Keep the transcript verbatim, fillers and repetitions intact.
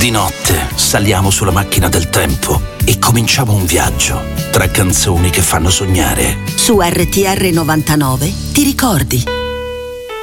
Di notte saliamo sulla macchina del tempo e cominciamo un viaggio tra canzoni che fanno sognare. Su R T R novantanove ti ricordi.